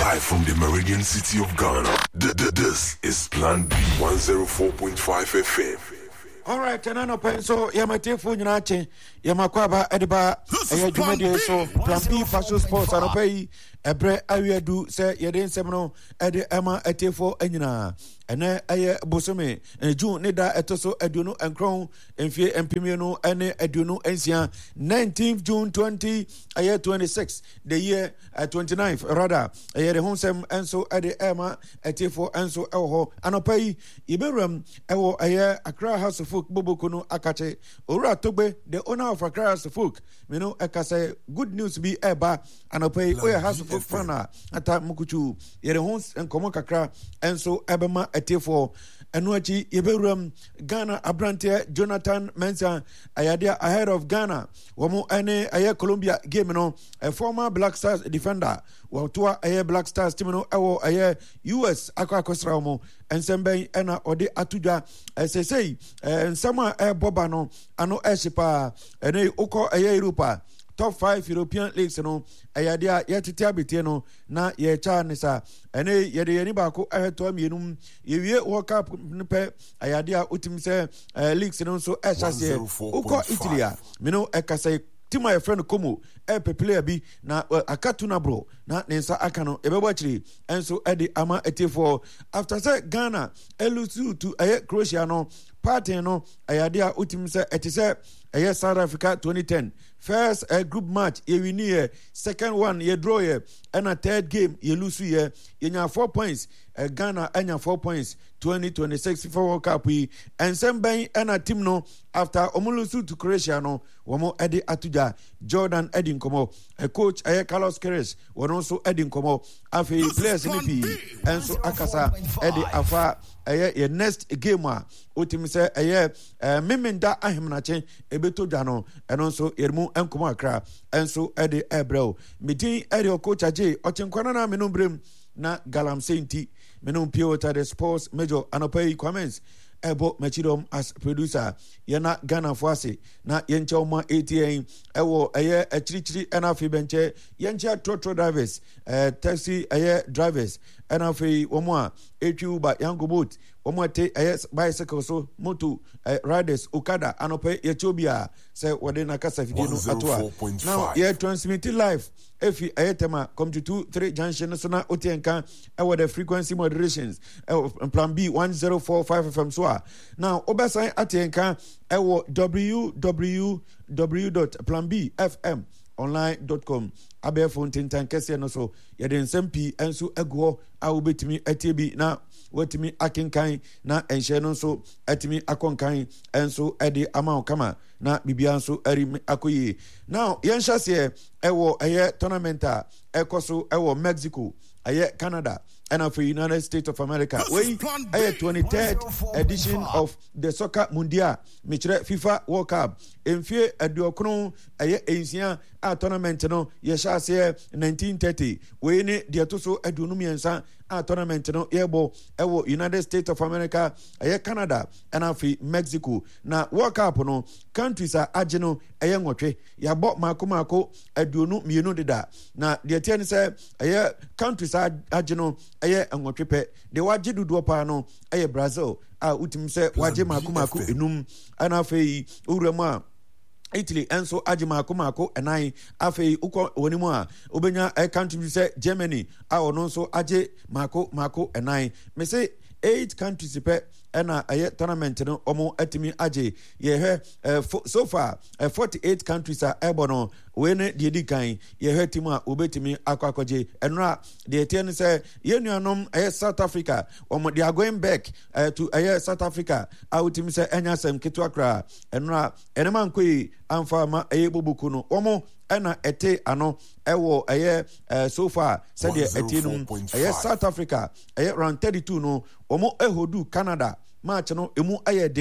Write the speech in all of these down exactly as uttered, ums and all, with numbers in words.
Live from the Meridian City of Ghana. This is Plan B one oh four point five F M. All right, and I know so Yamate Funache, Yamakwaba Ediba, Ayajumadi, so Plan B Fashion Sports, and Opay, Ebre Area do say Yadin Semino, Edi Emma Etefo Enina, and Aye Bosome, and June Neda Etoso Eduno and Crown, and Fie and Pimiano, and Eduno Ensia, nineteenth June twenty, a year twenty-six, the year twenty-ninth, rather, a year Honsem, and so Edi Emma Etefo, and so Elho, and Opay, Iberum, Ewo, a year Accra House of Folk, Bobokuno Akache, Ora Tobe, the owner of Accra House of Folk, Mino Ekase, good news be Eba, and Opay, Oya House of Folk Fana, Ata Mukuchu, Yere Hons and Komokakra, and so Ebema Etefo, and Wachi, Iberum, Ghana, Abrante, Jonathan Mensa, Ayadia ahead of Ghana, Womo Ane, Aya Columbia, Gamino, a former Black Stars defender, Watua, Aya Black Stars, Timino, Ewo, Aya, U S, Aqua Cosramo, and Sembe, Ena, Ode Atuja, as I say, and Sama Air Bobano, Ano Eshipa, and A Oko Aya Europa. Top five European leagues, you know, Ayadia, Yetitabitiano, na Yecha Nisa, and a Yedi Bako, I had to a minimum, you walk up, Ayadia, Utimse, leagues, and also Ashas, Oko Italia, Mino Ekase. Tima ya friend komo e player bi na akatuna bro na nensa akano ebewachiri enso edi ama etefo after say Ghana elusu to aye Croatia no party no ayadia utim say etise aye South Africa twenty ten first uh, group match ye win here second one ye draw here and a third game ye lose here ye nya four points uh, Ghana anya four points twenty twenty-six FIFA World Cup we and same ben and a team no after omulusu to Croatia no womo edi atuja Jordan Edin Komo a coach aye Carlos Queiroz won also Edin Komo afi players ni pi and so akasa edi afa aye ye next game a utim say aye memenda ahemnache ebeto dano and also yermu enkomo akra and so edi ebrel meeting edi coach aje ochenkwana na menumbrem na galam senti menum pure the sports major anopai comments ebo machidom as producer yana Ghana Fuase na yenche oma eighty ewo eye achirichiri enafi benche yenche trotro drivers eh taxi eye drivers enafi omo a etwi uber yango boat omo te eye bicycle so moto eh, riders okada anopai yechobia se wode na kasa video no atoa now ye transmit live efi ayetema come to two three junction so na otienka ewo the frequency moderations plan B one oh four point five F M so now obesan atienka ewo w w w dot plan b f m online dot com abe fontin tankese no so ye den sempi enso ego a obetimi atiebi na watimi akinkan na enhye no so atimi akonkan enso ede amount kama na bibia nso ari akoyi now yenhase ewo eye tournament a ekoso ewo Mexico eye Canada and of the United States of America. We a twenty-third edition of the Soccer Mundial, Michre FIFA World Cup. In fear a duokron a Asian a tournament no yesha say nineteen thirty. We ne diatoso edunumiensa a tournament no yebo ewo United States of America, a Canada and of Mexico. Na World Cup no countries are ageno a young watch. Ya bought Marco Marco eduno mienu dida. Na diatian say a countries are ageno aye angotrepe de waje dudu pa no aye Brazil a utim se waje makumaku enum ana fei urama Italy enso aje makumaku enai afei uko wonimu a obenya a country se Germany a ono so aje mako mako enai me say eight countries pe ena aye tournament no omo atimi aje ye he so far uh, forty-eight countries are ebono we ne de dikan ye he timu a obetimi akwakoje enra de ten say ye nuanom aye South Africa omo they are going back uh, to aye South Africa outimi say enya sam ketu akra enra enema nkoi amfa ma aye bobuku no omo ena ete ano ewo aye uh, so far said the etinum aye South Africa aye round thirty-two no omo ehodu Canada match no emu aye den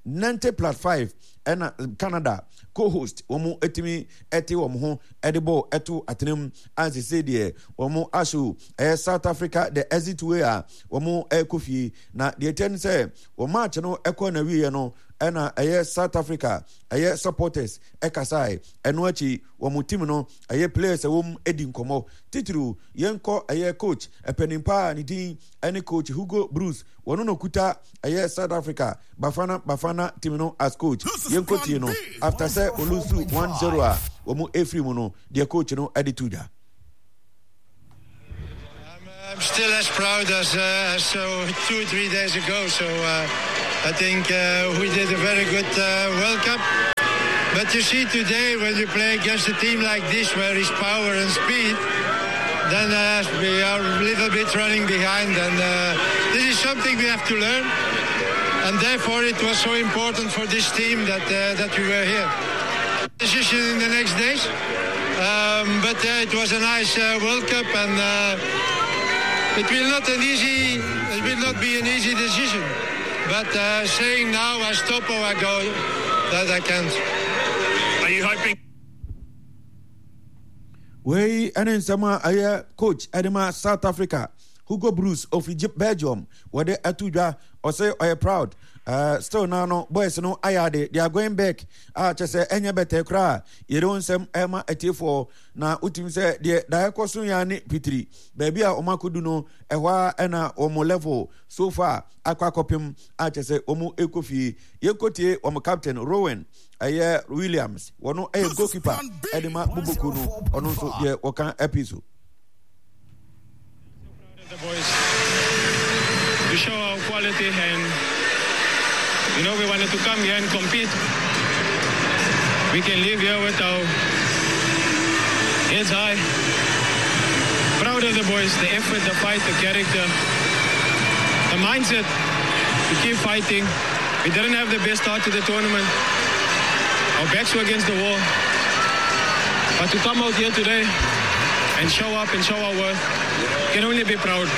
ninety plus five and Canada co-host womu etimi eti womu ho edibo etu atenam as they say there womu asu eh South Africa the exit way a womu ekofie na the ten say wo match no ekọ na wie no ena eh South Africa eh supporters ekasai eno achi womu team no eh players wom edi nkomo titru yenko eh coach epenimpa ni din any coach Hugo Bruce wono no kuta eh South Africa Bafana Bafana team no as coach yenko tie no after say olusu one zero a womu efri mu no the coach no edituja. I'm still as proud as uh, as so two three days ago. So uh, I think uh, we did a very good uh, World Cup. But you see today when you play against a team like this, where is power and speed, then uh, we are a little bit running behind, and uh, this is something we have to learn. And therefore, it was so important for this team that uh, that we were here. Decision in the next days, um, but uh, it was a nice uh, World Cup, and. Uh, It will not an easy. It will not be an easy decision. But uh, saying now I stop or I go, that I can't. Are you hoping? We and sama aya coach Edema South Africa Hugo Bruce of Egypt Belgium where atuja or say I proud. Uh, still now no boys no ayade they are going back ah uh, say enya better kra you don't say ema etifo na utim say de da ekoso ya ne pitri baby a omakodu no ehwa na omo level so far akwa kopim ah say omo ekofie yekotie omo captain Rowan aye Williams wono aye goalkeeper edema bubuku no ono so de okan episode the boys to show our quality, and you know, we wanted to come here and compete. We can live here with our heads high. Proud of the boys, the effort, the fight, the character, the mindset to keep fighting. We didn't have the best start to the tournament. Our backs were against the wall. But to come out here today and show up and show our worth, can only be proud.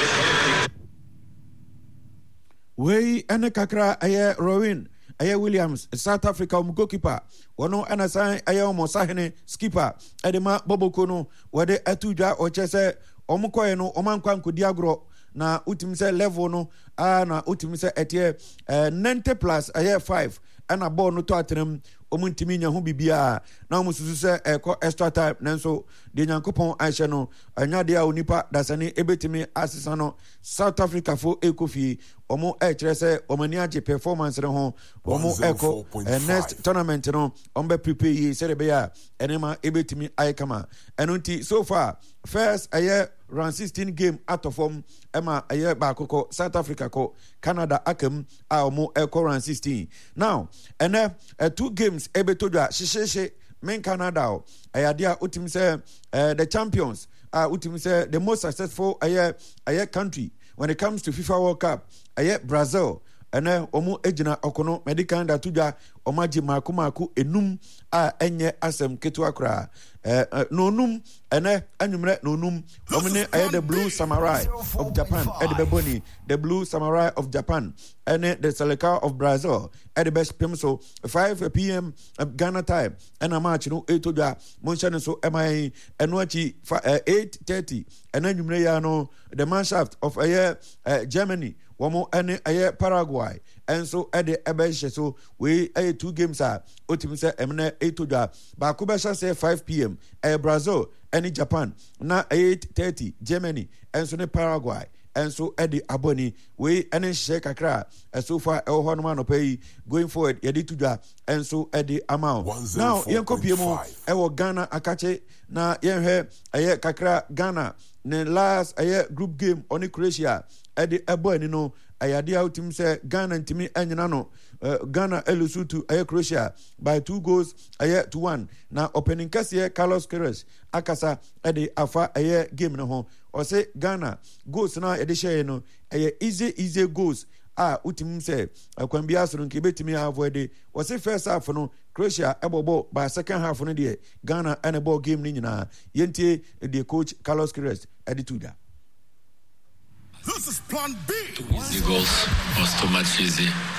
We ene kakra aye Rowan aye Williams South Africa um goalkeeper wono ana san aye omo sahene skipper edema boboko no wode atudwa o chese omukoye no omankwa nkodi agro na utimse level no ah na utimse etie eh, ninety plus aye five ana ball no to atrem omuntimi nya ho bibia na omususu se eko extra time nanso de nyankopon ahye no anya de a onipa dasane ebetimi asesa no South Africa fo ekofi omo e kire se omani age performance re ho omo eko next tournament no ombe prepare yi serebe ya enema ebetimi aikama enunti so far first aye round sixteen game out of form ema aye ba akoko South Africa ko Canada akam a omo eko round sixteen now ene uh, two games ebetodwa shisheshe men Canada ayadia utim say uh, the champions uh, utim say the most successful aye aye country when it comes to FIFA World Cup aye Brazil ene omo ejina okono medical da tudwa omaji makumaku enum a enye asem ketu akra eh no num ene anwumre no num omne aye the Blue Samurai of Japan edebeboni the Blue Samurai of Japan ene the Seleka of Brazil edebes pimso five p.m. Ghana time ena match no etodwa monshane so emai eno achi eight thirty ena anwumre ya no the Mannschaft of aye uh, Germany womo ene aye Paraguay enso ede ebeshe so we aye two games are otimse emne etodwa ba ko be say five p.m. eh Brazil ene Japan na eight thirty Germany enso ne Paraguay enso ede aboni we ene hye kakra so far e ho no ma no pay going forward ye di tudwa enso ede amount now yen kopie mu e wo Ghana akache na yen hwe aye kakra Ghana ne last aye group game on Croatia ede ebo ni no ayade outim say Ghana ntimi anyina no uh, Ghana elusu to aye Croatia by two goals aye to one na opening kase Carlos Queiroz akasa ede afa aye game no ho o say Ghana goals na ede share no aye easy easy goals ah utim say akwambia so nke betimi avoid o say first half no Croatia ebobo by second half no de Ghana and ball game ni nyina yentie the coach Carlos Queiroz ede tuda. This is plan B. Easy goals was too much easy.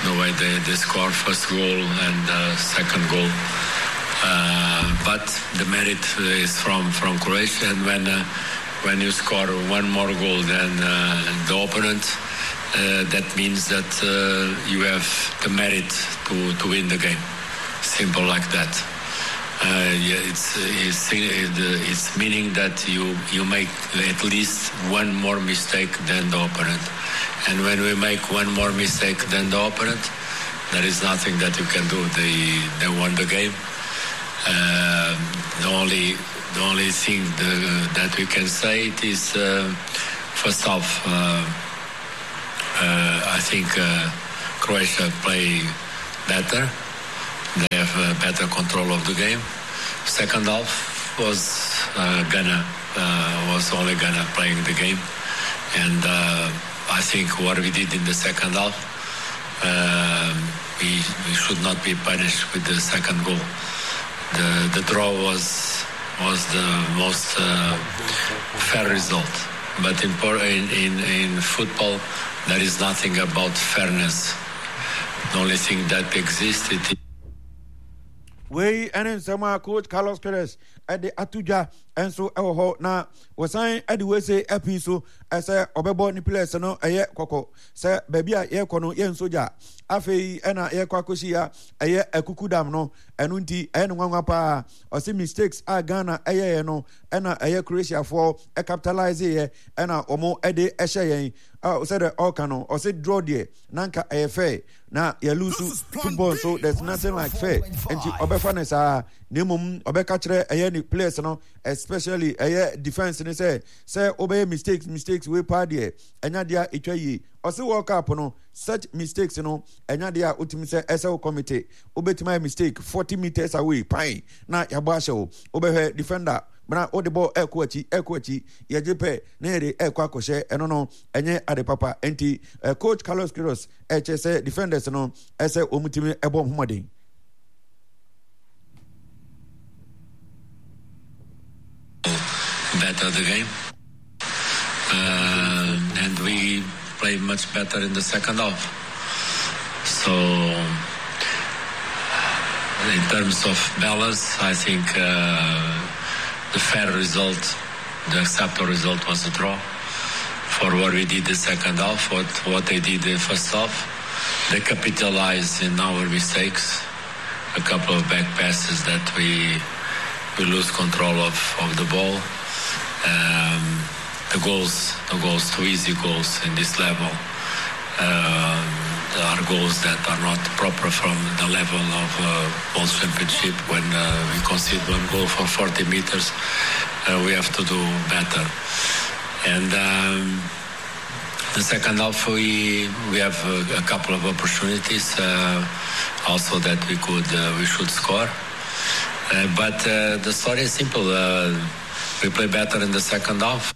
the way they, they score first goal and uh, second goal. Uh, but the merit is from, from Croatia, and when uh, when you score one more goal than uh, the opponent, uh, that means that uh, you have the merit to, to win the game. Simple like that. Uh, yeah, it's, it's it's meaning that you you make at least one more mistake than the opponent, and when we make one more mistake than the opponent, there is nothing that you can do. They they won the game. Uh, the only the only thing the, that we can say it is uh, first off, uh, uh, I think uh, Croatia play better. They have uh, better control of the game. Second half was uh, Ghana uh, was only Ghana playing the game, and uh, I think what we did in the second half, uh, we we should not be punished with the second goal. The the draw was was the most uh, fair result. But in, in in in football, there is nothing about fairness. The only thing that exists is. We and some coach Carlos Queiroz at the Atuja and so our na was saying at the way say episode as a obebo ni players no eye koko say baby a ye kono ye soja afei ena ye kwakosia eye akukudam no enu nti eye no nwanwa pa o say mistakes a Ghana eye no ena eye Croatia for e capitalize ye ena omo e de ehye yen o say the all kano o say draw there nanka eye fair na ye lose football, so there's nothing like fair enti obefa ne sa nemum obeka kire eye ni players no, especially eye defense ni say say obey mistakes mistakes we pa there enya dia etwa yi o say World Cup no such mistakes no enya dia utimi say S L committee obetima mistake forty meters away pai na yabo ahye obehwe defender bana o de ball ekwachi ekwachi yejepe na ere ekwa akoshe eno no enye ade papa enti uh, coach Carlos Queiroz eche say defenders no ese omutimi ebo homoden better the game, uh, and we play much better in the second half. So in terms of balance, I think uh, the fair result, the acceptable result was a draw. For what we did the second half, what what they did the first half, they capitalized in our mistakes. A couple of back passes that we we lose control of, of the ball. Um, the goals, the goals, two easy goals in this level, uh, are goals that are not proper from the level of uh, World Championship. When uh, we concede one goal for forty meters, uh, we have to do better. And um, the second half, we we have a, a couple of opportunities, uh, also that we could uh, we should score. Uh, but uh, the story is simple. Uh, we play better in the second half.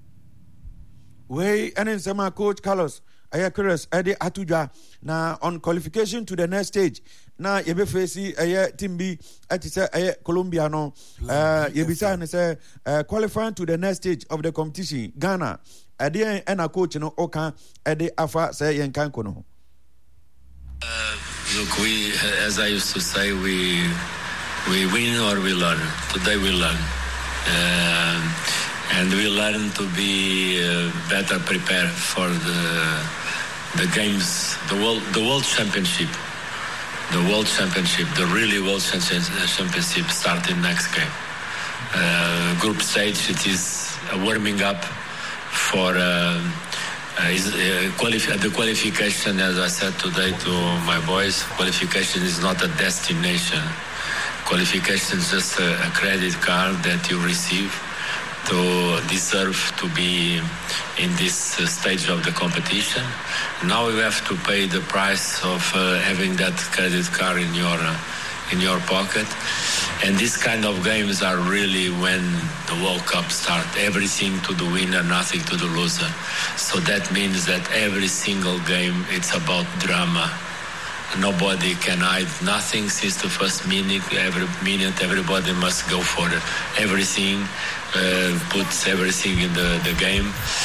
We and in some coach Carlos Queiroz Eddie Atuja na on qualification to the next stage. Na yebe facing a team B at say Colombia no uh yebisa and say qualifying to the next stage of the competition. Ghana Eddie and a coach no oka Eddie Afa say yenkanko no. Uh, look, we as I used to say, we we win or we learn. Today we learn. Uh, and we learn to be uh, better prepared for the the games, the world, the world championship, the world championship, the really world championship starting next game. Uh, group stage, it is a warming up for uh, uh, is, uh, quali- the qualification. As I said today to my boys, qualification is not a destination. Qualification is just a, a credit card that you receive to deserve to be in this uh, stage of the competition. Now you have to pay the price of uh, having that credit card in your uh, in your pocket. And these kind of games are really when the World Cup starts. Everything to the winner, nothing to the loser. So that means that every single game, it's about drama. Nobody can hide nothing since the first minute. Every minute, everybody must go for everything, uh, puts everything in the, the game.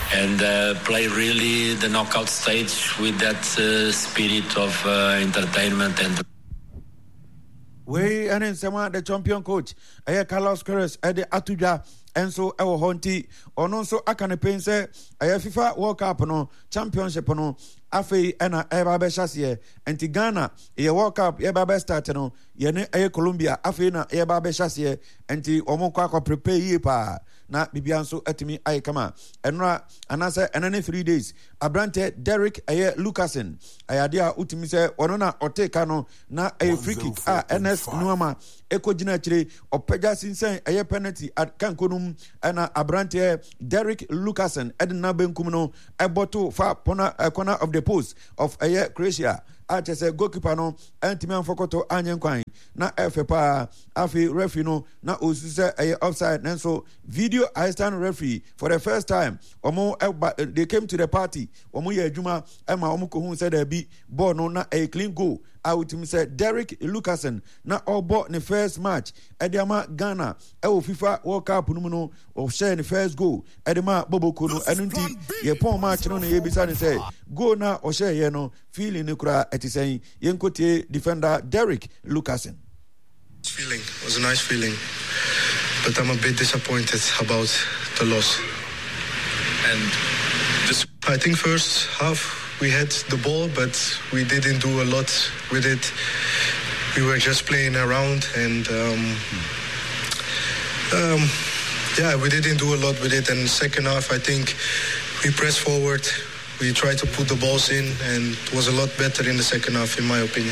and uh, play really the knockout stage with that uh, spirit of uh, entertainment and. We and in Sama, the champion coach, Aya Carlos Queiroz, Ede Atuja, and so our Honti, or no so I can paint say, Aya FIFA World Cup no championship no. Afe ena eba be shasie enti Ghana ye World Cup eba be start no ye ne e Colombia afe na eba be shasie enti omo kwa kwa prepare ye pa na bibia nso atimi ayi kama enra anase enane three days abrante Derek aye Lucasen ayade a utimi se ono na oteka no na aye free kick a N S Nuama ekogina chire opega sinsen aye penalty at kankonum ena abrante Derek Lucasen edna benkum no eboto fa pona corner of the post of a Croatia. I just say goalkeeper no antiman fokoto anyen kwan na efepa afi referee no na osuse a offside and so video assistant referee for the first time omo they came to the party omo ye adwuma ema omo ko hu say there be ball no na a clean goal out him say Derek Lucasen na obo the first match ediama Ghana e o FIFA World Cup no no o share the first goal edema boboko no enunti ye pon match no na ye bisa ni say goal na o share ye no feeling ni kura eti say yenkotie defender Derek Lucasen. Feeling it was a nice feeling, but I'm a bit disappointed about the loss. And just I think first half we had the ball, but we didn't do a lot with it. We were just playing around, and um, um, yeah, we didn't do a lot with it. And second half, I think we pressed forward. We tried to put the balls in, and it was a lot better in the second half, in my opinion.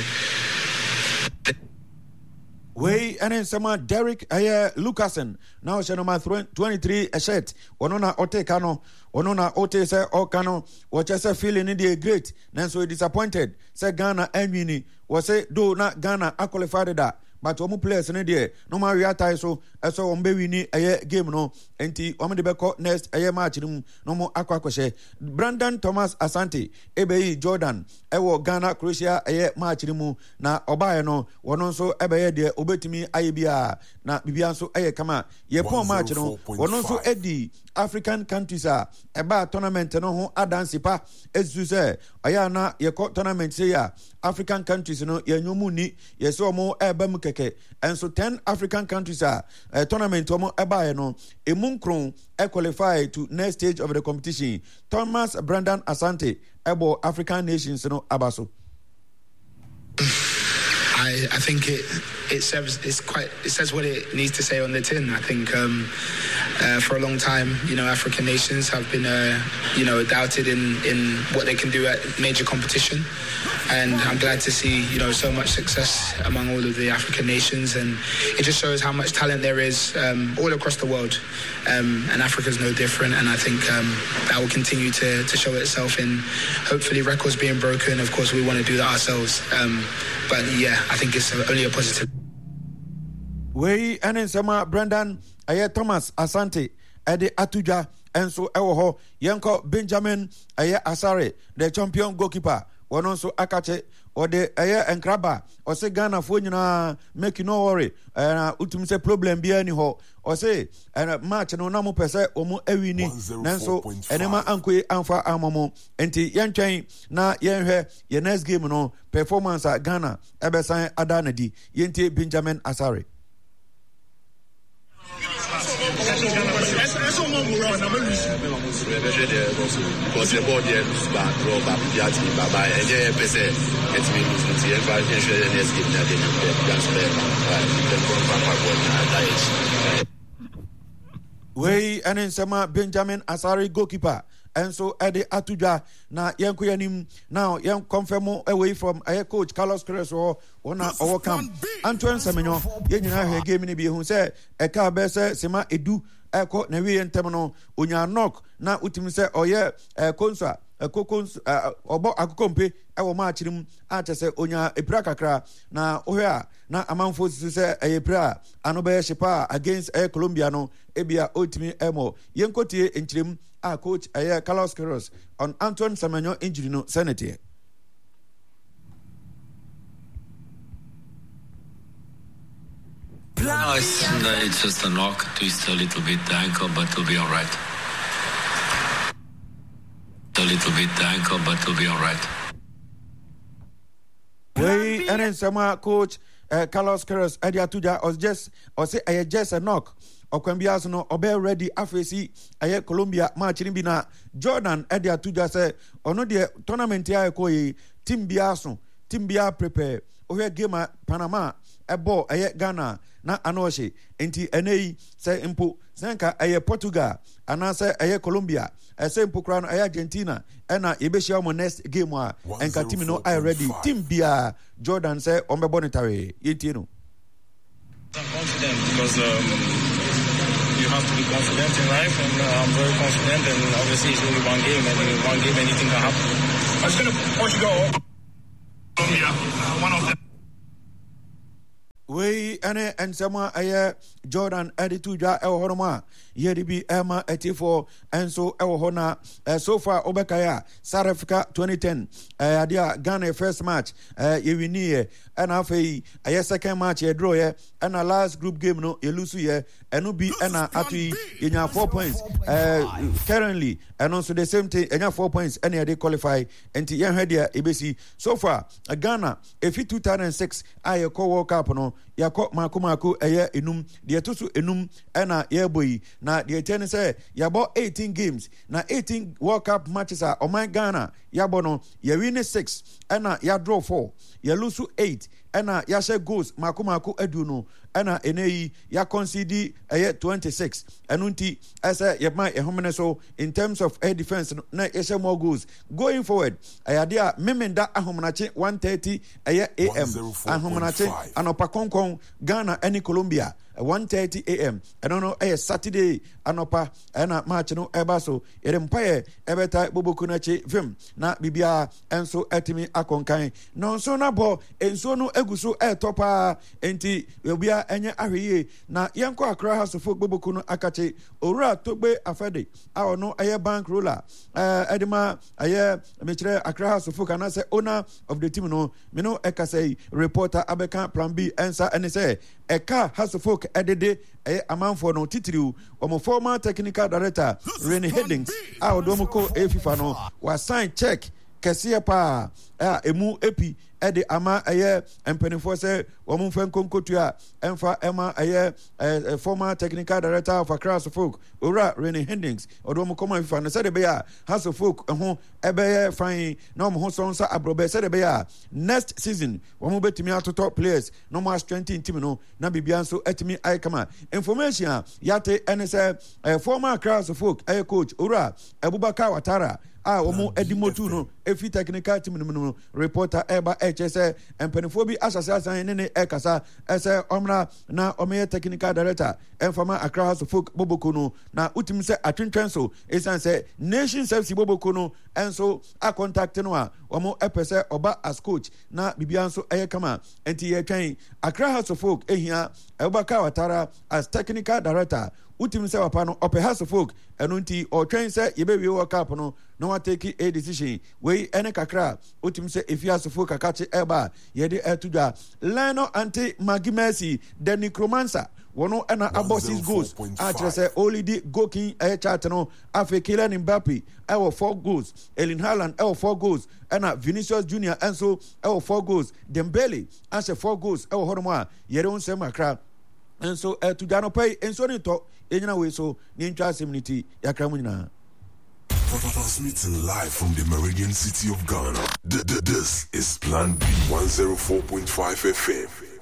Way and then some Derek Aye Lucasen now she number twenty-three a shirt onona ote kano onona ote say okano what just feeling in the great then so disappointed say Ghana enwini was say do not Ghana a qualified that but omu players in there no matter reata so so ombe wini aye game no enti omu de beko next aye match no no mo akwa kwehye Brandon Thomas Asante ebeyi Jordan ewo Ghana Croatia aye match mu na obaye no wono nso ebeye de obetimi aye bia na bibia nso aye kama ye pon match no wono nso edi African countries a eba tournament no ho adansi pa ezu se aya na ye tournament say ya African countries no ye nyomu ni ye so mo eba mu keke enso ten African countries a uh, tournament omo eba no emunkron e qualify to next stage of the competition. Thomas Brandon Asante ebo African nations no abaso. I, I think it it serves it's quite it says what it needs to say on the tin. I think um, uh, for a long time, you know, African nations have been uh, you know doubted in, in what they can do at major competition, and I'm glad to see you know so much success among all of the African nations, and it just shows how much talent there is um, all across the world, um, and Africa's no different. And I think um, that will continue to to show itself in hopefully records being broken. Of course, we want to do that ourselves. Um, But yeah, I think it's only a positive. We and in some Brendan, Aye Thomas Asante, Ede Atuja, and so Ewoho, Yanko Benjamin, Aye Asare, the champion goalkeeper, one also Akache, or the Aye and Kraba, or say Ghana for you know, make you no worry, and ultimate say problem be anyhow, or say, and a match no namu pese, omo ewini, Nanso, enema ankwe anfa amomo, enti yanchain, na yenhe, ye next game no, performance at Ghana, Ebesan Adanadi, Yente Benjamin Asare. We and in Sama Benjamin Asare goalkeeper. And so Ede Atuja na yanku yanim now yan confirm away from a coach Carlos Queiroz or ona overcome Antoine Semenyo yenina he game ni bi hu say e ka be say sema edu eko na wi entem no onya knock na utimi say oye e konsa e kokons obo akokompe e wo match nim a tese onya epira kakra na ohwe a na amanfo sisu say e epira ano be shepa against e Colombia no ebia otimi emo yenkotie enchirem a coach Aye Carlos Queiroz on Antoine Semenyo injury no Senate. No, it's, it's just a knock, twist a little bit the ankle, but it'll be all right. a little bit the ankle, but it'll be all right. Hey, and then some coach uh, Carlos Queiroz Edia Tuja was just or say I just a knock. Okwambiaso no obe ready afesi aye Colombia match ni bi na Jordan Edia Tuja say ono de tournament ya ko yi team biaso team bia prepare ohwe game Panama ebo aye Ghana na anohye enti enei say impo senka aye Portugal ana say aye Colombia say impo kra no aye Argentina ena yebehia mo next game a enka team no I ready team bia Jordan say ombebo nitare yetie no. I'm confident because um, you have to be confident in life, and uh, I'm very confident. And obviously, it's only one game, and in one game, anything can happen. I was going to Portugal, Colombia, one of them. We ane and sama aye Jordan Edituja el horoma yedibi Emma eighty-four and so el hona so far obekaya South Africa twenty ten uh, adia Ghana first match uh, ye wini and afei aye second match ye draw ye and a last group game no ye lose ye enu bi ena atui ye nya four points uh, currently and also the same thing enya four points and they qualify enti ye hwedia ebesi so far uh, Ghana if two thousand six aye ko World Cup no yako mako mako eye enum de toso enum ena ye boyi na de ten say yabo eighteen games na eighteen World Cup matches are o my Ghana yabo no ye win six ena ya draw four ye lose eight ena ya share goals mako mako adu no ena eneyi ya concede eye twenty-six enunti ese ye ma ehomene so in terms of air defense na ye share more goals going forward ayade a memenda ahomenache one thirty eye A M ahomenache anopa konkon Ghana and Colombia one thirty A M I don't know eh Saturday anopa ena match no eba so empire ebeta bobokunache vim na bibia enso etimi akonkan no so na bo enso no eguso e topa enti obia enye ahweye na yenko Accra House of Boboku no akache owura togbe afede a ono eye bank roller eh edima aye mechire Accra House of kana say owner of the team no me no ekasei reporter abeka plan B answer and say eka House of Folk edede eh amanfo no titiriu omo former technical director Rennie Heddings a odomko e FIFA no wa sign check kese pa a emu epi ede ama eye empenifo se omo mfen konkotua emfa ema eye former technical director of Accra House of Folk ora Rennie Heddings odomko ma FIFA no se de be ya House of Folk ho ebe fine no mo ho sonsa abrobe se de be ya next season omo betimi atoto players no mo strength team no na bibia nso etimi ai kama information yate ene se former Accra House of Folk eye coach ora Abubakar Watara ah omo edimotu no efi technical team no reporter eba hs empenifo bi asase asan ne ne ekasa ese omra na omeye technical director enfama Accra House of Folk Boboko no na utim se atwentwen so esan se nation service Boboko no enso a contact no a omo epese oba as coach na bibia nso eye kama enti ye twen Accra House of Folk ehia Abubakar Watara as technical director utim se wapa no ope House of Folk enunti o twen se yebewie World Cup no no wa take a decision we ene kakra utim se efi House of Folk akache eba yede etuda Leno anti Magimesi the necromancer wono ena abosses goals actually say only the goalking e chart no afi Kylian Mbappe e four goals Erling Haaland e four goals ena Vinicius Junior enso e four goals Dembele as four goals e hono a yede on se makra enso e to Jano pay enso ni to enyina we so ni ntwa community yakra mu nyina. Transmitting live from the Meridian City of Ghana. This is Plan B one oh four point five F M.